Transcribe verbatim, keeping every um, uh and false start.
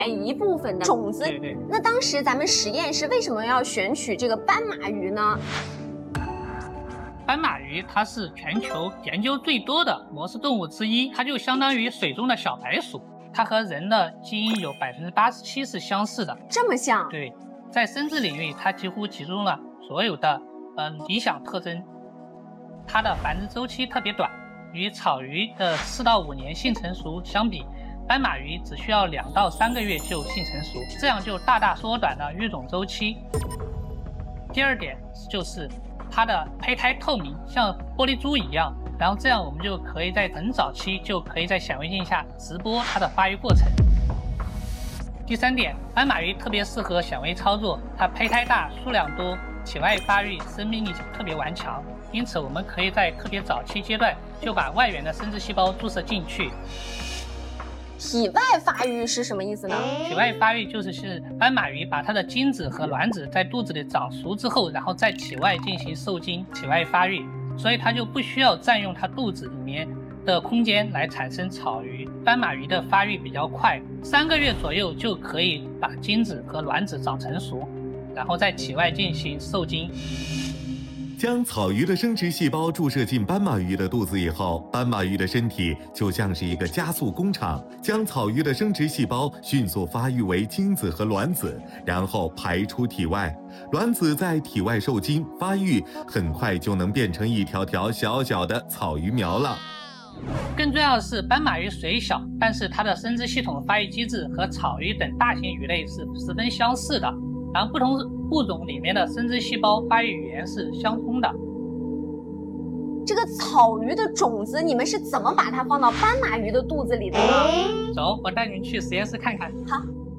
哎一部分的种子。 对对。 那当时咱们实验室为什么要选取这个斑马鱼呢？ 斑马鱼它是全球研究最多的模式动物之一，它就相当于水中的小白鼠，它和人的基因有百分之八十七是相似的。 这么像？ 对，在生殖领域，它几乎集中了所有的呃理想特征。它的繁殖周期特别短，与草鱼的四到五年性成熟相比，斑马鱼只需要两到三个月就性成熟，这样就大大缩短了育种周期。第二点就是它的胚胎透明，像玻璃珠一样，然后这样我们就可以在很早期就可以在显微镜下直播它的发育过程。第三点，斑马鱼特别适合显微操作，它胚胎大、数量多，体外发育生命力特别顽强，因此我们可以在特别早期阶段就把外源的生殖细胞注射进去。 体外发育是什么意思呢？ 体外发育就是是斑马鱼把它的精子和卵子在肚子里长熟之后，然后在体外进行受精，体外发育，所以它就不需要占用它肚子里面的空间来产生草鱼。斑马鱼的发育比较快，三个月左右就可以把精子和卵子长成熟，然后在体外进行受精。 将草鱼的生殖细胞注射进斑马鱼的肚子以后，斑马鱼的身体就像是一个加速工厂，将草鱼的生殖细胞迅速发育为精子和卵子，然后排出体外。卵子在体外受精发育，很快就能变成一条条小小的草鱼苗了。 更重要的是，斑马鱼虽小，但是它的生殖系统发育机制和草鱼等大型鱼类是十分相似的。然后不同物种里面的生殖细胞发育语言是相通的。 这个草鱼的种子，你们是怎么把它放到斑马鱼的肚子里的呢？ 走，我带你们去实验室看看。 好。